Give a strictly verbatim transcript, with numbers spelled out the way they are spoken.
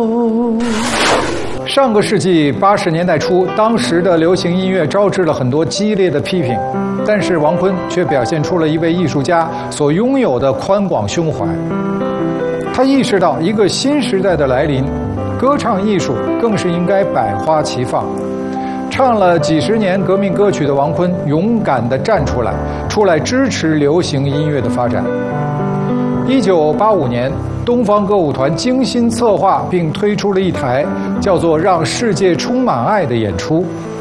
上个世纪八十年代初，当时的流行音乐招致了很多激烈的批评，但是王坤却表现出了一位艺术家所拥有的宽广胸怀。他意识到一个新时代的来临，歌唱艺术更是应该百花齐放。唱了几十年革命歌曲的王坤，勇敢地站出来，出来支持流行音乐的发展。一九八五年，东方歌舞团精心策划并推出了一台叫做《让世界充满爱》的演出，